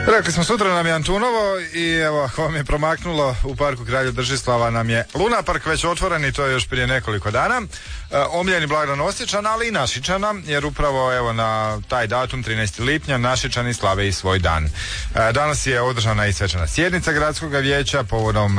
Rekli smo, sutra nam je Antunovo i evo, ako vam je promaknulo, u parku Kralja Držislava nam je Luna park već otvoren i to je još prije nekoliko dana. Omiljeni blagdan Osječana, ali i Našičana, jer upravo evo na taj datum 13. lipnja Našičani slave i svoj dan. Danas je održana i svečana sjednica gradskog vijeća povodom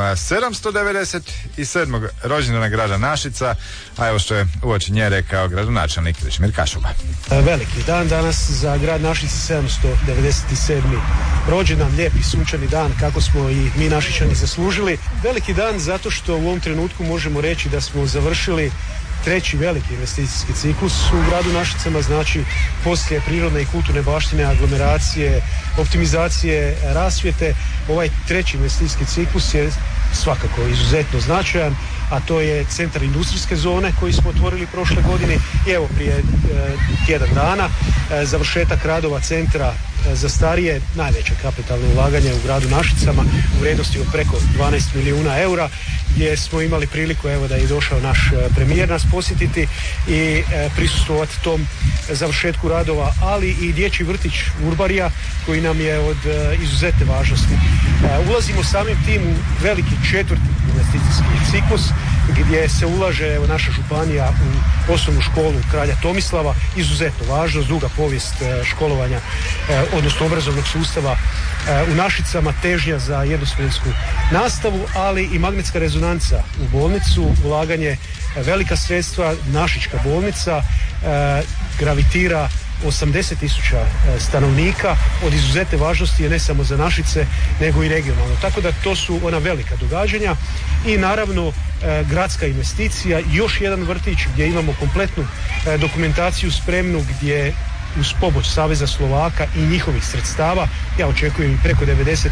797. rođendana grada Našica, a evo što je uoči nje rekao gradonačelnik Krešimir Kašuba. Veliki dan danas za grad Našice, 797. rođendan, lijepi sunčani dan kako smo i mi Našičani zaslužili. Veliki dan zato što u ovom trenutku možemo reći da smo završili treći veliki investicijski ciklus u gradu Našicama, znači poslije prirodne i kulturne baštine, aglomeracije, optimizacije rasvjete. Ovaj treći investicijski ciklus je svakako izuzetno značajan, a to je centar industrijske zone koji smo otvorili prošle godine i evo prije tjedan dana završetak radova centra za starije, najveće kapitalno ulaganje u gradu Našicama u vrijednosti od preko 12 milijuna eura, gdje smo imali priliku evo da je došao naš premijer nas posjetiti i prisustvovati tom završetku radova, ali i dječji vrtić Urbarija koji nam je od izuzetne važnosti. Ulazimo samim tim u veliki četvrti investicijski ciklus gdje se ulaže evo naša županija u osnovnu školu Kralja Tomislava, izuzetno važno, duga povijest školovanja odnosno obrazovnog sustava u Našicama, težnja za jednosmjensku nastavu, ali i magnetska rezonanca u bolnicu, ulaganje velika sredstva, Našička bolnica gravitira 80.000 stanovnika, od izuzetne važnosti je ne samo za Našice nego i regionalno. Tako da to su ona velika događanja i naravno gradska investicija, još jedan vrtić gdje imamo kompletnu dokumentaciju spremnu, gdje uz pomoć Saveza Slovaka i njihovih sredstava, ja očekujem i preko 90%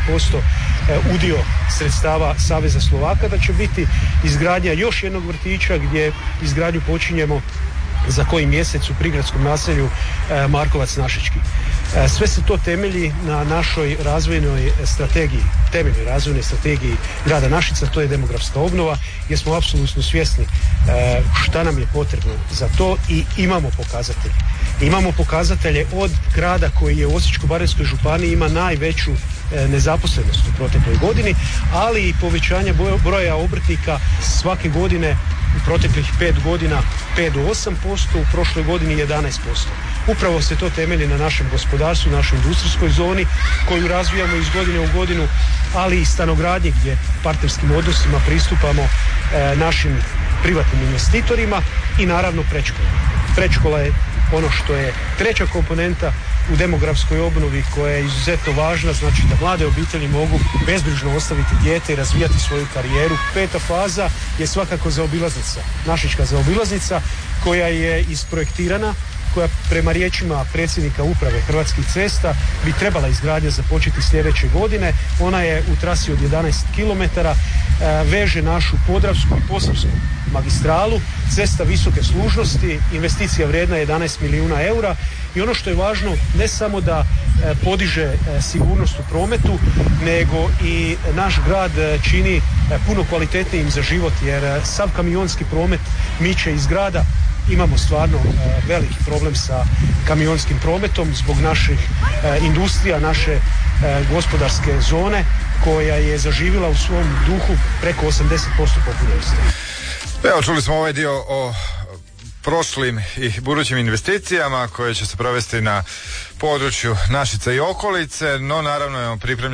udio sredstava Saveza Slovaka, da će biti izgradnja još jednog vrtića gdje izgradnju počinjemo za koji mjesec u prigradskom naselju Markovac Našički. Sve se to temelji na našoj razvojnoj strategiji, temeljnoj razvojnoj strategiji grada Našica, to je demografska obnova, jer smo apsolutno svjesni šta nam je potrebno za to i imamo pokazatelje. Imamo pokazatelje od grada koji je u Osječko-baranjskoj županiji ima najveću nezaposlenost u protekloj godini, ali i povećanje broja obrtnika svake godine u proteklih 5 godina 5 do 8%, u prošloj godini 11%. Upravo se to temelji na našem gospodarstvu, našoj industrijskoj zoni koju razvijamo iz godine u godinu, ali i stanogradnji gdje partnerskim odnosima pristupamo našim privatnim investitorima i naravno predškola. Predškola je ono što je treća komponenta u demografskoj obnovi koja je izuzetno važna, znači da mlade obitelji mogu bezbrižno ostaviti dijete i razvijati svoju karijeru. Peta faza je svakako zaobilaznica, Našička zaobilaznica koja je isprojektirana, koja prema riječima predsjednika uprave Hrvatskih cesta bi trebala izgradnja započeti sljedeće godine. Ona je u trasi od 11 km, veže našu podravsku i posavsku magistralu, cesta visoke služnosti, investicija vrijedna 11 milijuna eura i ono što je važno, ne samo da podiže sigurnost u prometu, nego i naš grad čini puno kvalitetnijim za život, jer sav kamionski promet miče iz grada. Imamo stvarno veliki problem sa kamionskim prometom zbog naših industrija, naše gospodarske zone koja je zaživjela u svom duhu preko 80% popunjenosti. Evo, čuli smo ovaj dio o prošlim i budućim investicijama koje će se provesti na području Našica i okolice, no naravno je pripremljen